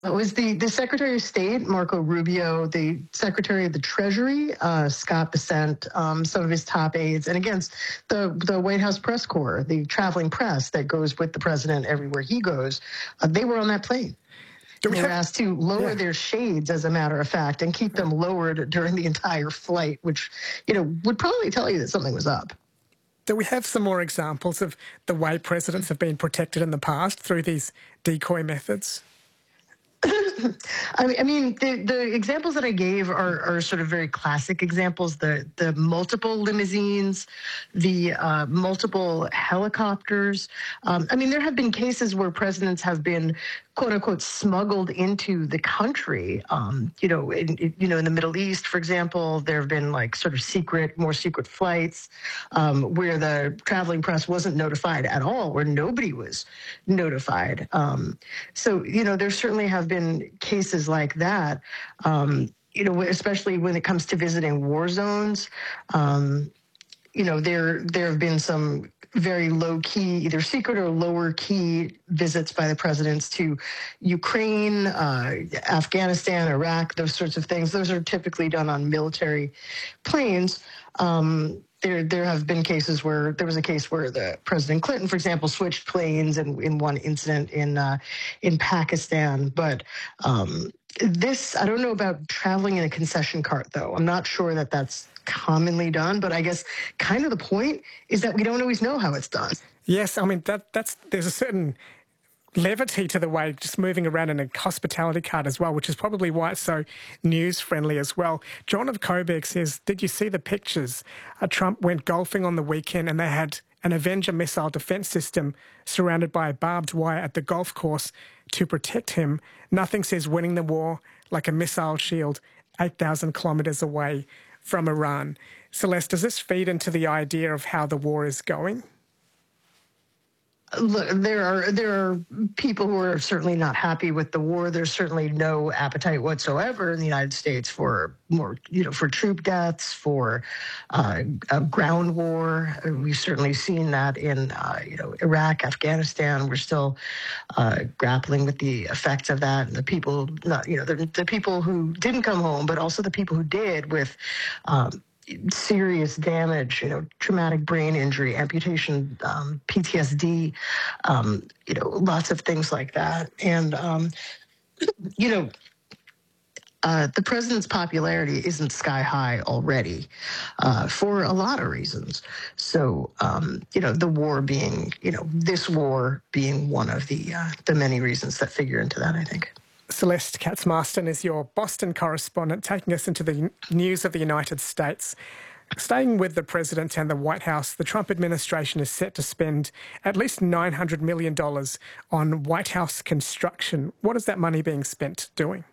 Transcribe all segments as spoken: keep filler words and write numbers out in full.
It was the, the Secretary of State, Marco Rubio, the Secretary of the Treasury, uh, Scott Bessent, um, some of his top aides, and again, the, the White House press corps, the traveling press that goes with the president everywhere he goes, uh, they were on that plane. They were asked to lower yeah. their shades, as a matter of fact, and keep them lowered during the entire flight, which, you know, would probably tell you that something was up. Do we have some more examples of the way presidents have been protected in the past through these decoy methods? I mean, I mean the, the examples that I gave are, are sort of very classic examples. The the multiple limousines, the uh, multiple helicopters. Um, I mean, there have been cases where presidents have been, quote unquote, smuggled into the country. Um, you know, in, in, you know, in the Middle East, for example, there have been like sort of secret, more secret flights um, where the traveling press wasn't notified at all, where nobody was notified. Um, so, you know, there certainly have been cases like that. Um, you know, especially when it comes to visiting war zones. Um, you know, there there have been some very low-key, either secret or lower-key visits by the presidents to Ukraine, uh, Afghanistan, Iraq, those sorts of things. Those are typically done on military planes. Um, there, there have been cases where there was a case where the President Clinton, for example, switched planes in, in one incident in uh, in Pakistan. But um, this, I don't know about traveling in a concession cart, though. I'm not sure that that's commonly done, but I guess kind of the point is that we don't always know how it's done. Yes, I mean, that that's there's a certain levity to the way just moving around in a hospitality cart as well, which is probably why it's so news-friendly as well. John of Coburg says, did you see the pictures? Uh, Trump went golfing on the weekend and they had an Avenger missile defence system surrounded by barbed wire at the golf course to protect him. Nothing says winning the war like a missile shield eight thousand kilometres away from Iran. Celeste, does this feed into the idea of how the war is going? Look, there are there are people who are certainly not happy with the war. There's certainly no appetite whatsoever in the United States for more, you know, for troop deaths, for uh, a ground war. We've certainly seen that in, uh, you know, Iraq, Afghanistan. We're still uh, grappling with the effects of that. And the people, not, you know, the, the people who didn't come home, but also the people who did with um, serious damage, you know, traumatic brain injury, amputation, um, P T S D, um, you know, lots of things like that. And, um, you know, uh, the president's popularity isn't sky high already uh, for a lot of reasons. So, um, you know, the war being, you know, this war being one of the uh, the many reasons that figure into that, I think. Celeste Katz-Marston is your Boston correspondent, taking us into the news of the United States. Staying with the president and the White House, the Trump administration is set to spend at least nine hundred million dollars on White House construction. What is that money being spent doing?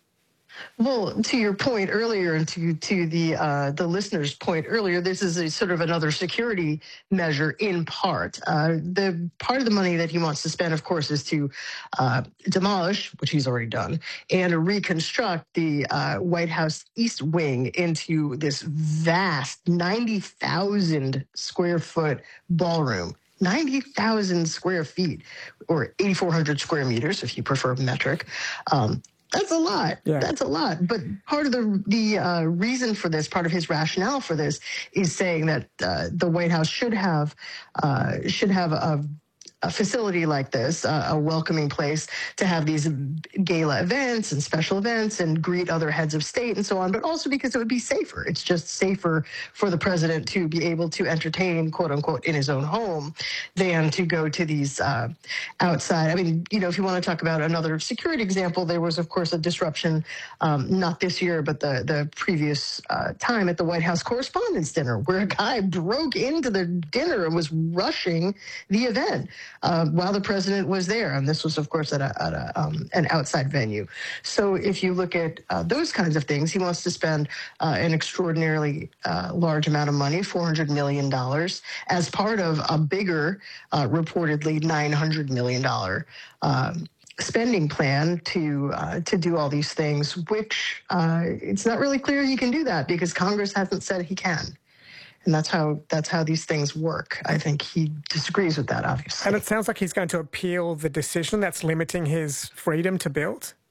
Well, to your point earlier, and to to the uh, the listener's point earlier, this is a sort of another security measure in part. Uh, the part of the money that he wants to spend, of course, is to uh, demolish, which he's already done, and reconstruct the uh, White House East Wing into this vast ninety thousand square foot ballroom. ninety thousand square feet, or eighty-four hundred square meters, if you prefer metric. Um, That's a lot. Yeah. That's a lot. But part of the the uh, reason for this, part of his rationale for this, is saying that uh, the White House should have uh, should have a, a facility like this, uh, a welcoming place to have these gala events and special events and greet other heads of state and so on, but also because it would be safer. It's just safer for the president to be able to entertain, quote unquote, in his own home than to go to these uh, outside. I mean, you know, if you want to talk about another security example, there was, of course, a disruption, um, not this year, but the, the previous uh, time at the White House Correspondents' Dinner, where a guy broke into the dinner and was rushing the event. Uh, while the president was there. And this was, of course, at, a, at a, um, an outside venue. So if you look at uh, those kinds of things, he wants to spend uh, an extraordinarily uh, large amount of money, four hundred million dollars, as part of a bigger, uh, reportedly nine hundred million dollars um, spending plan to uh, to do all these things, which uh, it's not really clear he can do that because Congress hasn't said he can. And that's how that's how these things work. I think he disagrees with that, obviously. And it sounds like he's going to appeal the decision that's limiting his freedom to build.